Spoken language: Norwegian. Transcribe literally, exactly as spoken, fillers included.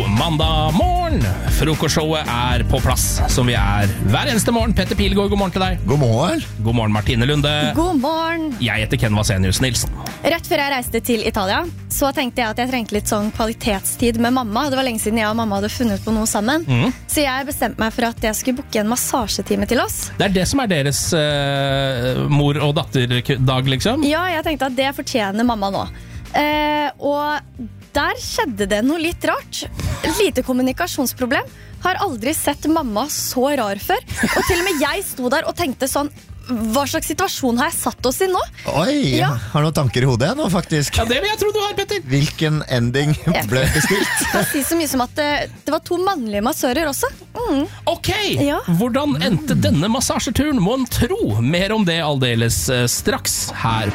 God mandag morgen! Frokostshowet er på plass, som vi er hver eneste morgen. Petter Pilgaard, god morgen til deg. God morgen. God morgen, Martine Lunde. God morgen. Jeg heter Ken Vasenius Nilsen. Rett før jeg reiste til Italia, så tenkte jeg at jeg trengte litt sånn kvalitetstid med mamma. Det var lenge siden jeg og mamma hadde funnet på noe sammen. Mm. Så jeg bestemte meg for at jeg skulle booke en massasjetime til oss. Det er det som er deres uh, mor- og datterdag, liksom? Ja, jeg tenkte at det fortjener mamma nå. Uh, og der skjedde det noe litt rart. Et lite kommunikasjonsproblem. Har aldri sett mamma så rar før. Og til og med jeg sto der og tenkte sånn, hva slags situasjon har jeg satt oss i nå? Oi, ja. Har noen tanker i hodet nå faktisk? Ja, det vil jeg tro du har, Petter. Hvilken ending ble bestilt? Jeg kan si så mye som at det, det var to mannlige massører også. Mm. Ok, ja. Hvordan endte denne massasjeturen? Må en tro mer om det aldeles straks her